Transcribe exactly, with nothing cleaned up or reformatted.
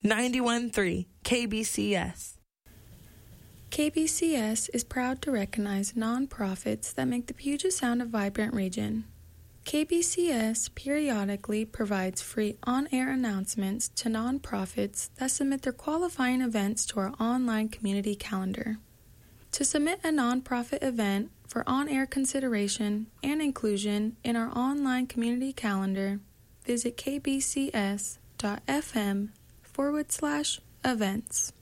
ninety-one point three K B C S. K B C S is proud to recognize nonprofits that make the Puget Sound a vibrant region. K B C S periodically provides free on-air announcements to nonprofits that submit their qualifying events to our online community calendar. To submit a nonprofit event for on-air consideration and inclusion in our online community calendar, visit kbcs.fm forward slash events.